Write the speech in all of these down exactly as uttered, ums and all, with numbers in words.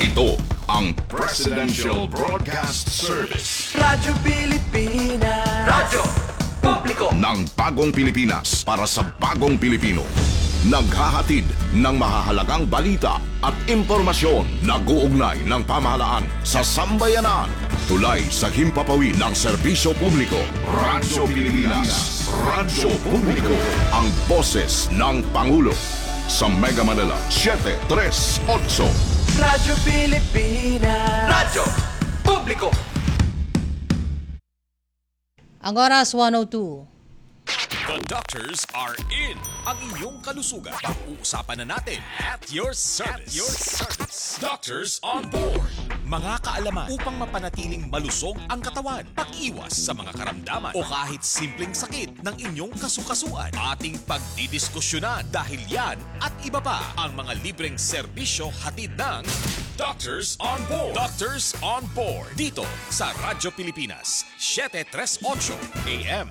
Ito ang Presidential Broadcast Service. Radyo Pilipinas. Radyo Publiko Ng bagong Pilipinas para sa bagong Pilipino. Naghahatid ng mahahalagang balita at impormasyon na guugnay ng pamahalaan sa sambayanan. Tulay sa himpapawid ng serbisyo publiko. Radyo Pilipinas. Radyo Publiko. Ang boses ng Pangulo. Sa Mega Manila, seven three eight. Radyo Pilipinas. Radyo Publiko. Ang oras, one oh two. The doctors are in. Ang iyong kalusugan. Pag-uusapan na natin at your service. At your service. Doctors on board. Mga kaalaman upang mapanatiling malusog ang katawan, pag-iwas sa mga karamdaman o kahit simpleng sakit ng inyong kasukasuan. Ating pagdidiskusyonan dahil yan at iba pa ang mga libreng serbisyo hatid ng Doctors on Board. Doctors on Board. Dito sa Radyo Pilipinas, seven three eight A M.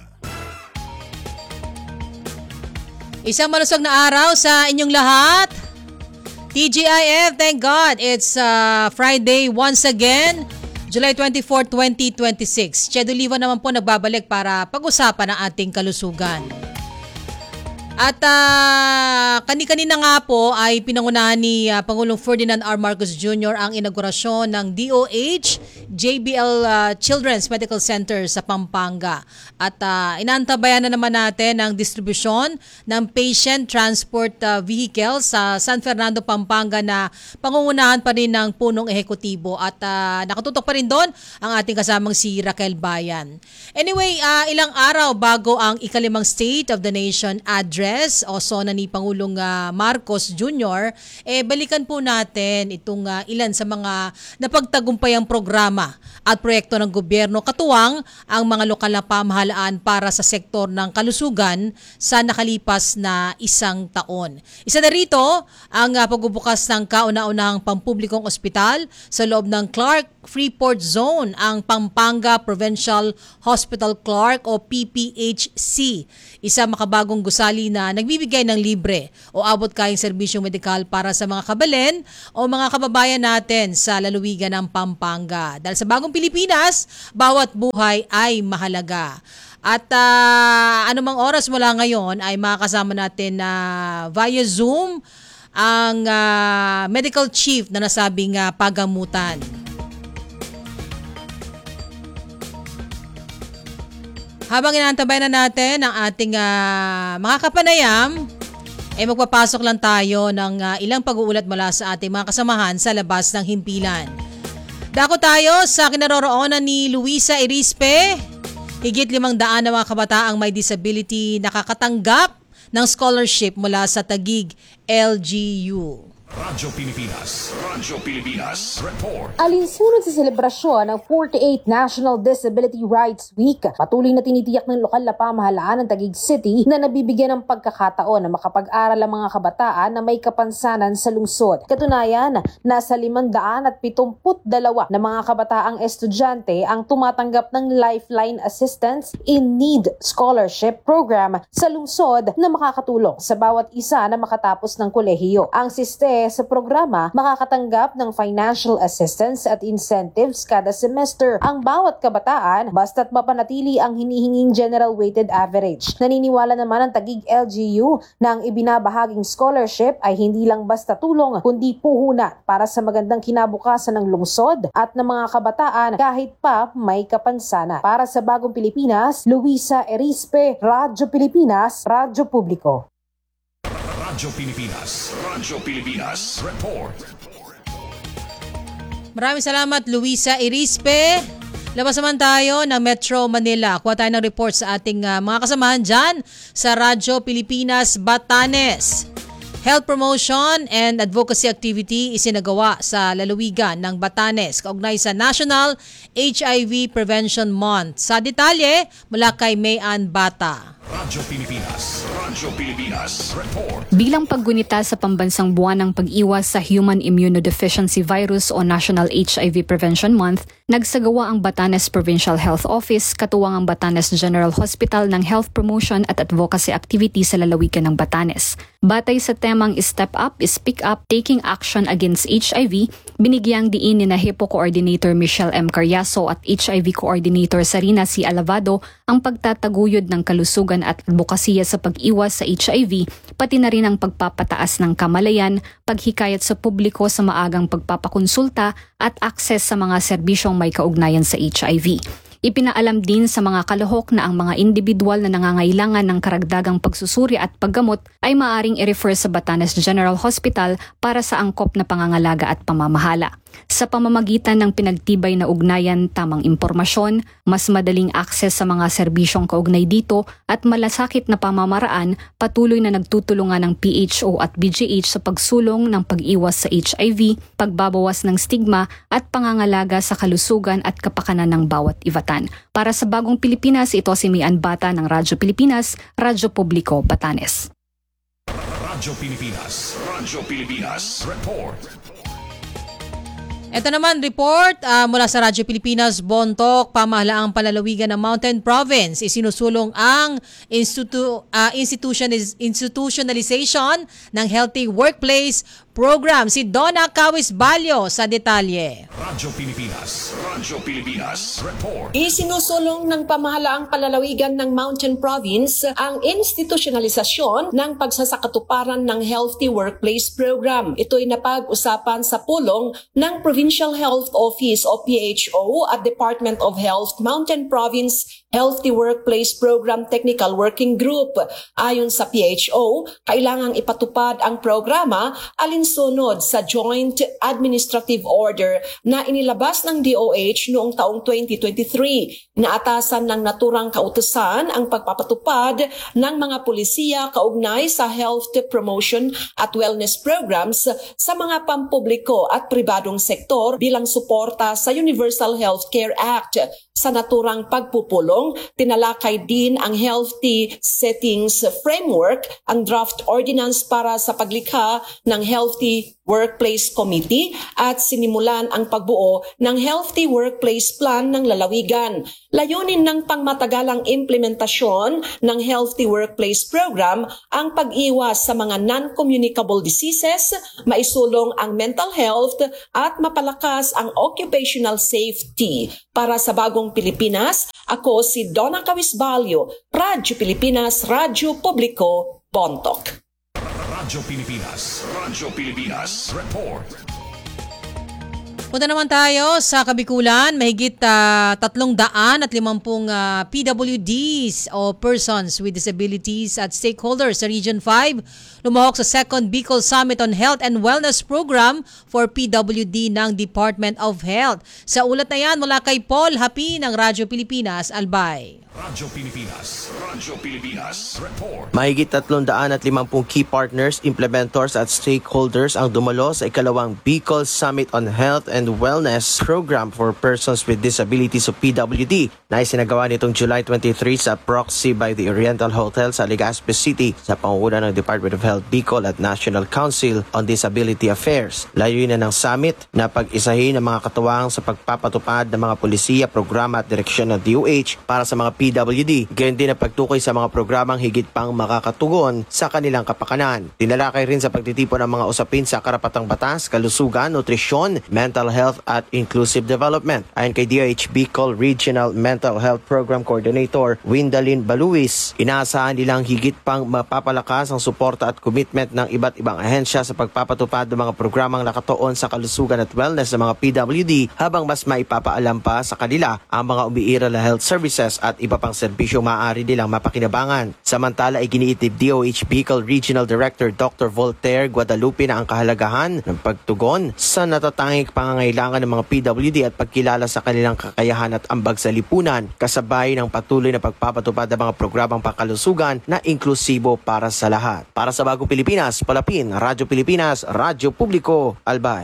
Isang malusog na araw sa inyong lahat. T G I F, thank God, it's uh, Friday once again, July twenty-fourth, twenty twenty-six. Chedo Liva naman po nagbabalik para pag-usapan ang ating kalusugan. At uh, kani-kanina nga po ay pinangunahan ni uh, Pangulong Ferdinand R. Marcos Junior ang inaugurasyon ng D O H J B L uh, Children's Medical Center sa Pampanga. At uh, inaantabayan na naman natin ang distribusyon ng patient transport uh, vehicle sa San Fernando, Pampanga na pangungunahan pa rin ng punong ehekutibo. At uh, nakatutok pa rin doon ang ating kasamang si Raquel Bayan. Anyway, uh, ilang araw bago ang ikalimang State of the Nation address o sona ni Pangulong uh, Marcos Junior, eh balikan po natin itong uh, ilan sa mga napagtagumpayang programa at proyekto ng gobyerno katuwang ang mga lokal na pamahalaan para sa sektor ng kalusugan sa nakalipas na isang taon. Isa na rito ang uh, pagbubukas ng kauna-unahang pampublikong ospital sa loob ng Clark Freeport Zone, ang Pampanga Provincial Hospital Clark o P P H C. Isa makabagong gusali na nagbibigay ng libre o abot kayang serbisyong medikal para sa mga kabalen o mga kababayan natin sa lalawigan ng Pampanga. Dahil sa bagong Pilipinas, bawat buhay ay mahalaga. At uh, anumang oras mula ngayon ay makakasama natin na uh, via Zoom ang uh, medical chief na nasabing uh, pagamutan. Habang inaantabayan na natin ang ating uh, mga kapanayam, ay eh magpapasok lang tayo ng uh, ilang pag-uulat mula sa ating mga kasamahan sa labas ng himpilan. Dako tayo sa kinaroroonan ni Luisa Erispe. Higit limang daan na mga kabataang may disability nakakatanggap ng scholarship mula sa Taguig L G U. Radyo Pilipinas. Radyo Pilipinas. Report. Alinsunod sa selebrasyon ng forty-eighth National Disability Rights Week, patuloy na tinitiyak ng lokal na pamahalaan ng Taguig City na nabibigyan ng pagkakataon na makapag-aral ang mga kabataan na may kapansanan sa lungsod. Katunayan, nasa limandaan at pitungput dalawa na mga kabataang estudyante ang tumatanggap ng Lifeline Assistance in Need Scholarship Program sa lungsod na makakatulong sa bawat isa na makatapos ng kolehiyo. Ang sistema sa programa, makakatanggap ng financial assistance at incentives kada semester ang bawat kabataan basta't mapanatili ang hinihinging general weighted average. Naniniwala naman ang Taguig L G U na ang ibinabahaging scholarship ay hindi lang basta tulong kundi puhunan para sa magandang kinabukasan ng lungsod at ng mga kabataan kahit pa may kapansanan. Para sa Bagong Pilipinas, Luisa Erispe, Radyo Pilipinas, Radyo Publiko. Radyo Pilipinas. Radyo Pilipinas. Report. Maraming salamat, Luisa Erispe. Labas naman tayo ng Metro Manila. Kuha tayo ng report sa ating uh, mga kasamahan dyan sa Radyo Pilipinas, Batanes. Health promotion and advocacy activity isinagawa sa lalawigan ng Batanes kaugnay sa National H I V Prevention Month. Sa detalye, mula kay Mayan Bata. Radyo Pilipinas, Radyo Pilipinas, Report. Bilang paggunita sa pambansang buwan ng pag-iwas sa Human Immunodeficiency Virus o National H I V Prevention Month, nagsagawa ang Batanes Provincial Health Office katuwang ang Batanes General Hospital ng health promotion at advocacy activity sa lalawigan ng Batanes. Batay sa temang Step Up, Speak Up, Taking Action Against H I V, binigyang diin ni na H I P O Coordinator Michelle M. Caryaso at H I V Coordinator Sarina C. Alavado ang pagtataguyod ng kalusugan at advokasya sa pag-iwas sa H I V, pati na rin ang pagpapataas ng kamalayan, paghikayat sa publiko sa maagang pagpapakonsulta at akses sa mga serbisyong may kaugnayan sa H I V. Ipinaalam din sa mga kalahok na ang mga individual na nangangailangan ng karagdagang pagsusuri at paggamot ay maaaring i-refer sa Batanes General Hospital para sa angkop na pangangalaga at pamamahala. Sa pamamagitan ng pinagtibay na ugnayan, tamang impormasyon, mas madaling akses sa mga serbisyong kaugnay dito at malasakit na pamamaraan, patuloy na nagtutulungan ng P H O at B G H sa pagsulong ng pag-iwas sa H I V, pagbabawas ng stigma at pangangalaga sa kalusugan at kapakanan ng bawat Ivatan. Para sa Bagong Pilipinas, ito si Mian Bata ng Radyo Pilipinas, Radyo Publiko, Batanes. Radyo Pilipinas, Radyo Pilipinas, Report. Ito naman report uh, mula sa Radyo Pilipinas, Bontoc, pamahalaang palalawigan ng Mountain Province. Isinusulong ang institu- uh, institutionalis- institutionalization ng Healthy Workplace Program. Si Donna Kawis Balyo sa detalye. Radyo Pilipinas, Radyo Pilipinas, Report. Isinusulong ng pamahalaang palalawigan ng Mountain Province ang institutionalisasyon ng pagsasakatuparan ng Healthy Workplace Program. Ito'y napag-usapan sa pulong ng Provincial Health Office o P H O at Department of Health Mountain Province Healthy Workplace Program Technical Working Group. Ayon sa P H O, kailangang ipatupad ang programa alinsunod sa Joint Administrative Order na inilabas ng D O H noong taong twenty twenty-three. Inaatasan ng naturang kautusan ang pagpapatupad ng mga pulisiya kaugnay sa health promotion at wellness programs sa mga pampubliko at pribadong sektor bilang suporta sa Universal Healthcare Act. Sa naturang pagpupulong, tinalakay din ang Healthy Settings Framework, ang draft ordinance para sa paglikha ng Healthy Workplace Committee at sinimulan ang pagbuo ng Healthy Workplace Plan ng lalawigan. Layunin ng pangmatagalang implementasyon ng Healthy Workplace Program ang pag-iwas sa mga non-communicable diseases, maisulong ang mental health at mapalakas ang occupational safety. Para sa Bagong Pilipinas, ako si Donna Kawisbalyo, Radyo Pilipinas, Radyo Publiko, Bontoc. Radyo Pilipinas, Radyo Pilipinas, Report. Punta naman tayo sa Kabikulan, mahigit uh, tatlong daan at limampung uh, P W Ds o persons with disabilities at stakeholders sa Region five lumahok sa second Bicol Summit on Health and Wellness Program for P W D ng Department of Health. Sa ulat na yan mula kay Paul Hapi ng Radyo Pilipinas, Albay. Radyo Pilipinas, Radyo Pilipinas, Report. Mahigit tatlong daan at limampung key partners, implementors at stakeholders ang dumalo sa ikalawang Bicol Summit on Health and Wellness Program for Persons with Disabilities o P W D na isinagawa nitong July twenty-third sa proxy by the Oriental Hotel sa Legazpi City sa pangunguna ng Department of Health Bicol at National Council on Disability Affairs. Layunin ng summit na pag-isahin ang mga katuwang sa pagpapatupad ng mga polisiya, programa at direksyon ng D O H para sa mga P W D. Gayon din ang pagtukoy sa mga programang higit pang makakatugon sa kanilang kapakanan. Tinalakay rin sa pagtitipon ng mga usapin sa karapatang batas, kalusugan, nutrisyon, mental health at inclusive development. Ayon kay D O H Bicol Regional Mental Health Program Coordinator Windalyn Baluis, inaasahan nilang higit pang mapapalakas ang suporta at commitment ng iba't ibang ahensya sa pagpapatupad ng mga programang nakatuon sa kalusugan at wellness ng mga P W D habang mas maipapaalam pa sa kanila ang mga umiiral na health services at iba pang serbisyo maaari nilang mapakinabangan. Samantala ay giniitib D O H Bicol Regional Director Doctor Voltaire Guadalupe na ang kahalagahan ng pagtugon sa natatanging pangangailangan ng mga P W D at pagkilala sa kanilang kakayahan at ambag sa lipunan kasabay ng patuloy na pagpapatupad ng mga programang pangkalusugan na inklusibo para sa lahat. Para sa Bagong Pilipinas, Palapin, Radyo Pilipinas, Radyo Publiko, Albay.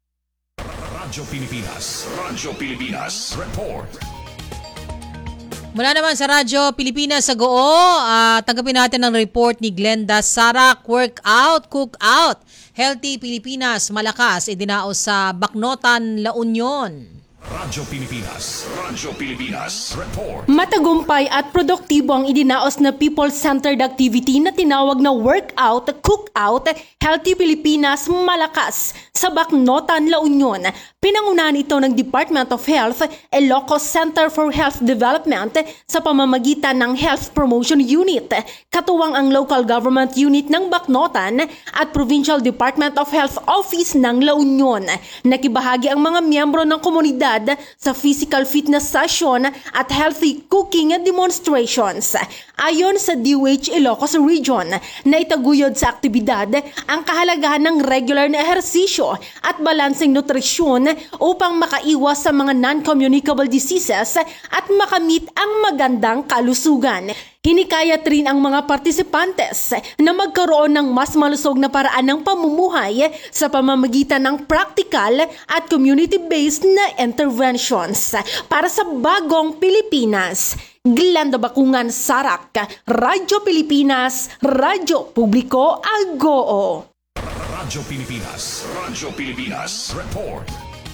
Radyo Pilipinas, Radyo Pilipinas, Report. Mula naman sa Radyo Pilipinas sa Goo, uh, tanggapin natin ang report ni Glenda Sarak. Workout, cook out. Healthy Pilipinas, malakas, idinao sa Bacnotan, La Union. Radyo Pilipinas. Radyo Pilipinas. Report. Matagumpay at produktibo ang idinaos na people-centered activity na tinawag na Workout, Cook Out, Healthy Pilipinas, Malakas sa Bacnotan, La Union. Pinangunahan ito ng Department of Health, Ilocos Center for Health Development sa pamamagitan ng Health Promotion Unit, katuwang ang Local Government Unit ng Bacnotan at Provincial Department of Health Office ng La Union. Nakibahagi ang mga miyembro ng komunidad sa physical fitness session at healthy cooking demonstrations. Ayon sa D O H Ilocos Region, na itaguyod sa aktibidad ang kahalagahan ng regular na ehersisyo at balanseng nutrisyon upang makaiwas sa mga non-communicable diseases at makamit ang magandang kalusugan. Hinikayat rin ang mga partisipantes na magkaroon ng mas malusog na paraan ng pamumuhay sa pamamagitan ng practical at community-based na interventions. Para sa Bagong Pilipinas, Glenda Bacungan Sarak, Radyo Pilipinas, Radyo Publiko, Agoo. Radyo Pilipinas. Radyo Pilipinas. Report.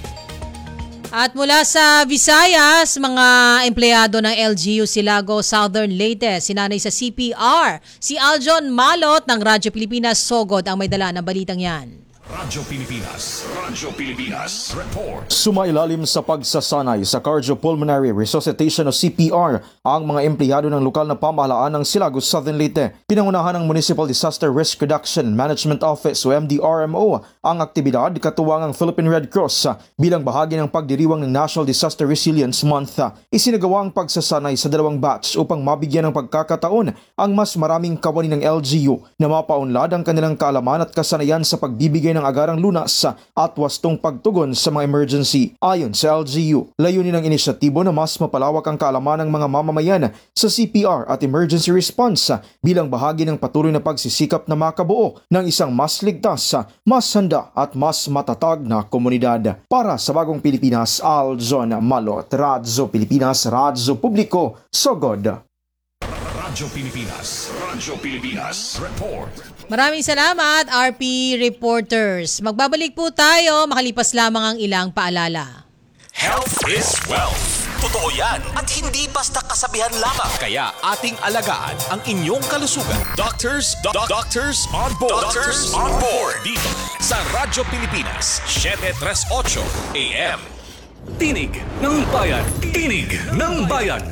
At mula sa Visayas, mga empleyado ng L G U Silago Southern Leyte, sinanay sa C P R, si Aljon Malot ng Radyo Pilipinas Sogod ang may dala ng balitang yan. Radyo Pilipinas. Radyo Pilipinas. Report. Sumailalim sa pagsasanay sa cardiopulmonary resuscitation o C P R ang mga empleyado ng lokal na pamahalaan ng Silago Southern Leyte. Pinangunahan ng Municipal Disaster Risk Reduction Management Office o M D R M O ang aktibidad katuwang ang Philippine Red Cross bilang bahagi ng pagdiriwang ng National Disaster Resilience Month. Isinagawa ang pagsasanay sa dalawang batch upang mabigyan ng pagkakataon ang mas maraming kawani ng L G U na mapaunlad ang kanilang kaalaman at kasanayan sa pagbibigay ng agarang lunas at wastong pagtugon sa mga emergency. Ayon sa L G U, layunin ng inisyatibo na mas mapalawak ang kaalaman ng mga mamamayan sa C P R at emergency response bilang bahagi ng patuloy na pagsisikap na makabuo ng isang mas ligtas, mas handa at mas matatag na komunidad. Para sa Bagong Pilipinas, Aljon Malot, Radyo Pilipinas, Radyo Publiko, Sogod. Radyo Pilipinas. Radyo Pilipinas. Report. Maraming salamat, R P Reporters. Magbabalik po tayo makalipas lamang ang ilang paalala. Health is wealth. Totoo yan at hindi basta kasabihan lamang. Kaya ating alagaan ang inyong kalusugan. Doctors, do- doctors on board. Doctors on board. Dito sa Radyo Pilipinas, seven thirty-eight A M. Tinig ng Bayan. Tinig ng Bayan.